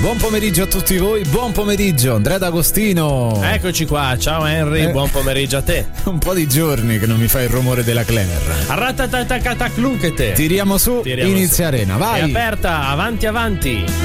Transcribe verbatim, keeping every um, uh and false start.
Buon pomeriggio a tutti voi, buon pomeriggio Andrea D'Agostino. Eccoci qua, ciao Henry, eh, buon pomeriggio a te. Un po' di giorni che non mi fai il rumore della Clemer. Arratatatacatacluchete. Tiriamo su, Tiriamo inizia su. Arena, vai. È aperta, avanti avanti.